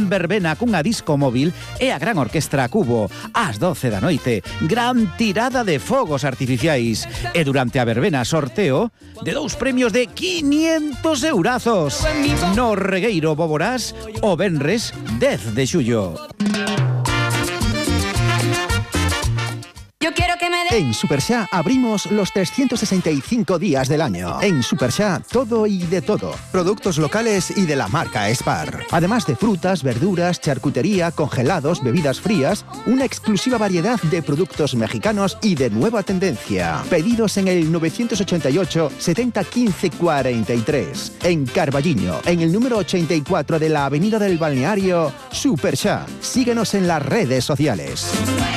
gran verbena cunha disco móvil e a gran orquestra Cubo. Ás 12 da noite, gran tirada de fogos artificiais. E durante a verbena sorteo de 2 premios de 500 eurazos. No Regueiro Boborás o venres 10 de xullo. Yo quiero que me En Superxá abrimos los 365 días del año. En Superxá, todo y de todo. Productos locales y de la marca Spar. Además de frutas, verduras, charcutería, congelados, bebidas frías, una exclusiva variedad de productos mexicanos y de nueva tendencia. Pedidos en el 988 70 15 43. En Carballiño, en el número 84 de la Avenida del Balneario, Superxá. Síguenos en las redes sociales.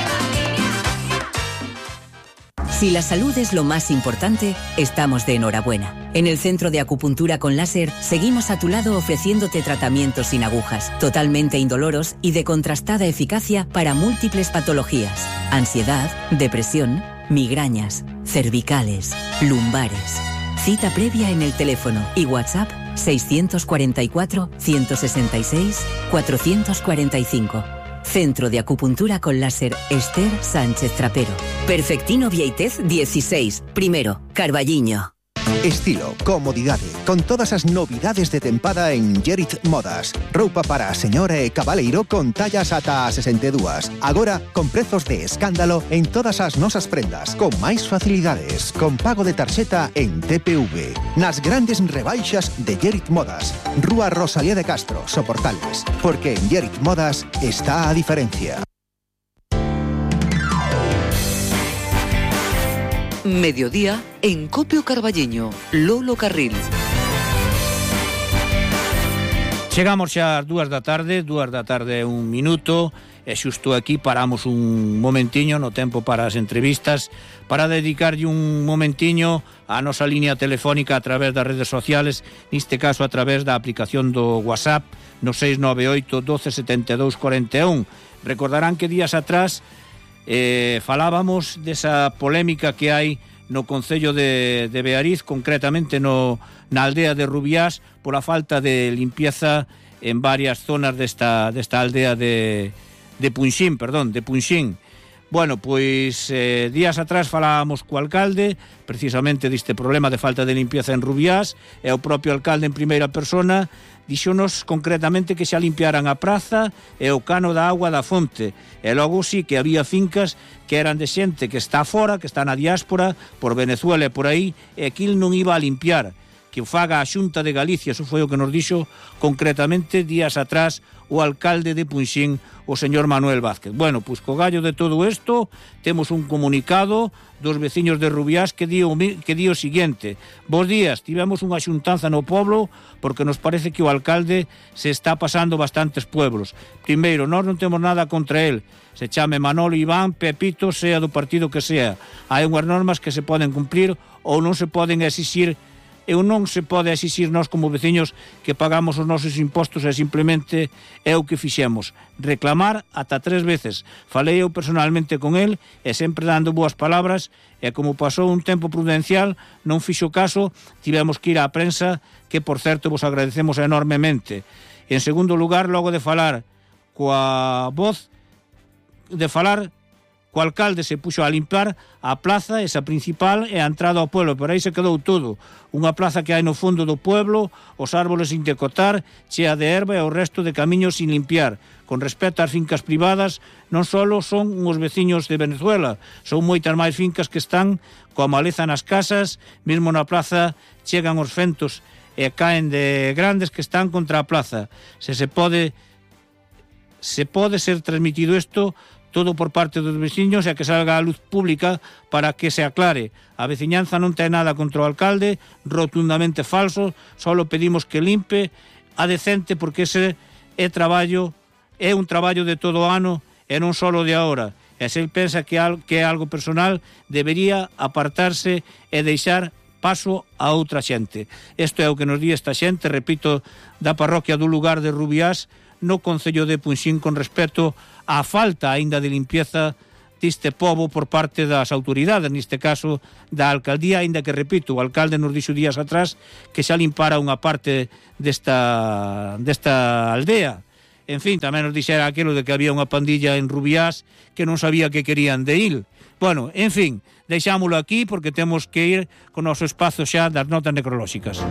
Si la salud es lo más importante, estamos de enhorabuena. En el Centro de Acupuntura con Láser seguimos a tu lado ofreciéndote tratamientos sin agujas, totalmente indoloros y de contrastada eficacia para múltiples patologías: ansiedad, depresión, migrañas, cervicales, lumbares. Cita previa en el teléfono y WhatsApp 644 166 445. Centro de Acupuntura con Láser Esther Sánchez Trapero. Perfectino Vieitez 16, primero, Carballiño. Estilo, comodidade, con todas as novidades de tempada en Gerit Modas. Roupa para a señora e cabaleiro con tallas ata a 62. Agora, con prezos de escándalo en todas as nosas prendas, con máis facilidades, con pago de tarxeta en TPV. Nas grandes rebaixas de Gerit Modas. Rúa Rosalía de Castro, Soportales. Porque en Gerit Modas está a diferencia. Mediodía en Copio Carballiño, Lolo Carril. Chegamos xa ás 2 da tarde, 2 da tarde 1 minuto, e xusto aquí paramos un momentiño no tempo para as entrevistas, para dedicarlle un momentiño á nosa línea telefónica a través das redes sociales, neste caso a través da aplicación do WhatsApp no 698 12 72 41. Recordarán que días atrás falábamos desa polémica que hai no concello de Beariz, concretamente na aldea de Rubiás, por a falta de limpieza en varias zonas desta aldea de Punxín. Bueno, pois días atrás falábamos co alcalde precisamente deste problema de falta de limpieza en Rubiás, e o propio alcalde en primeira persona díxonos concretamente que xa limpiaran a praza e o cano da agua da fonte, e logo sí que había fincas que eran de xente que está fora, que está na diáspora por Venezuela e por aí, e que non iba a limpiar, que o faga a Xunta de Galicia. Eso foi o que nos dixo concretamente días atrás o alcalde de Punxín, o señor Manuel Vázquez. Bueno, pois co gallo de todo isto temos un comunicado dos veciños de Rubiás que di o seguinte: bos días, tivemos unha xuntanza no poblo porque nos parece que o alcalde se está pasando bastantes pueblos. Primeiro, nós non temos nada contra el, se chame Manolo, Iván, Pepito, sea do partido que sea. Hai unhas normas que se poden cumplir ou non se poden exixir. Non se pode exixir nós como veciños que pagamos os nosos impostos, e simplemente é o que fixemos, reclamar ata 3 veces. Falei eu personalmente con el e sempre dando boas palabras, e como pasou un tempo prudencial non fixo caso, tivemos que ir á prensa, que por certo vos agradecemos enormemente. En segundo lugar, logo de falar coa voz de falar co alcalde, se puxo a limpar a plaza, esa principal, e a entrada ao pueblo, pero aí se quedou todo. Unha plaza que hai no fondo do pueblo, os árboles sin decotar, chea de erva, e o resto de camiños sin limpiar. Con respecto ás fincas privadas, non só son os veciños de Venezuela, son moitas máis fincas que están coa maleza nas casas, mesmo na plaza chegan os fentos e caen de grandes que están contra a plaza. Se pode ser transmitido isto todo por parte dos veciños, e que salga a luz pública para que se aclare. A veciñanza non ten nada contra o alcalde, rotundamente falso, só pedimos que limpe a decente, porque ese é un traballo de todo o ano e non só de agora. E se el pensa que é algo personal, debería apartarse e deixar paso a outra xente. Isto é o que nos di esta xente, repito, da parroquia do lugar de Rubiás, no concello de Punxín, con respecto á falta aínda de limpieza deste pobo por parte das autoridades, neste caso da alcaldía, aínda que, repito, o alcalde nos dixo días atrás que xa limpara unha parte desta aldea. En fin, tamén nos dixera aquilo de que había unha pandilla en Rubiás que non sabía que querían de ir. Bueno, en fin, deixámolo aquí porque temos que ir con o noso espazo xa das notas necrolóxicas.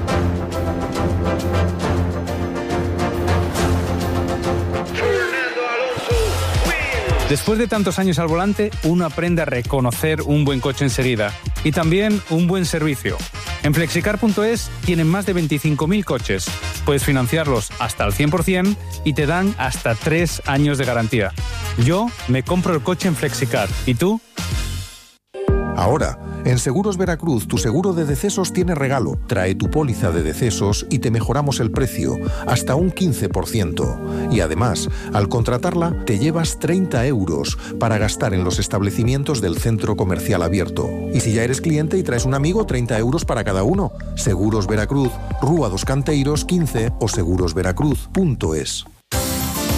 Después de tantos años al volante, uno aprende a reconocer un buen coche enseguida y también un buen servicio. En Flexicar.es tienen más de 25.000 coches. Puedes financiarlos hasta el 100% y te dan hasta 3 años de garantía. Yo me compro el coche en Flexicar. ¿Y tú? Ahora, en Seguros Veracruz, tu seguro de decesos tiene regalo. Trae tu póliza de decesos y te mejoramos el precio, hasta un 15%. Y además, al contratarla, te llevas 30 euros para gastar en los establecimientos del centro comercial abierto. Y si ya eres cliente y traes un amigo, 30 euros para cada uno. Seguros Veracruz, Rúa dos Canteiros 15 o segurosveracruz.es.